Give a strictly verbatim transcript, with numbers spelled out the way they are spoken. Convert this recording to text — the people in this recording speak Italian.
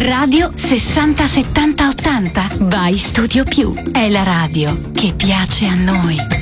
Radio sessanta settanta ottanta by Studio Più. È la radio che piace a noi.